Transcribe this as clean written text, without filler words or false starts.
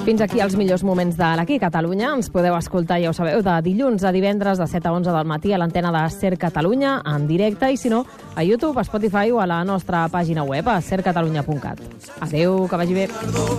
Fins aquí els millors moments de l'Aquí Catalunya. Ens podeu escoltar, ja ho sabeu, de dilluns a divendres de 7 a 11 del matí a l'antena de Ser Catalunya en directe i, si no, a YouTube, a Spotify o a la nostra pàgina web, a sercatalunya.cat. Adéu, que vagi bé.